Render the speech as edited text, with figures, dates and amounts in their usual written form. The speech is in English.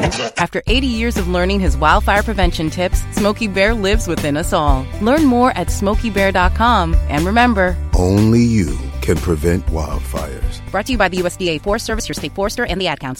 After 80 years of learning his wildfire prevention tips, Smokey Bear lives within us all. Learn more at SmokeyBear.com. And remember, only you can prevent wildfires. Brought to you by the USDA Forest Service, your state forester, and the Ad Council.